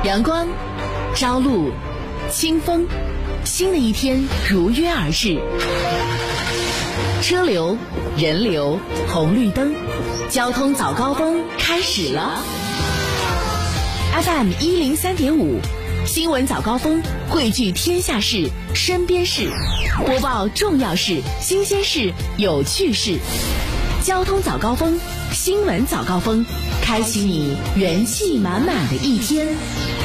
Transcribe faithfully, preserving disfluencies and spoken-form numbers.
阳光、朝露、清风，新的一天如约而至。车流、人流、红绿灯，交通早高峰开始了。F M 一零三点五，新闻早高峰汇聚天下事、身边事，播报重要事、新鲜事、有趣事。交通早高峰，新闻早高峰，开启你元气满满的一天。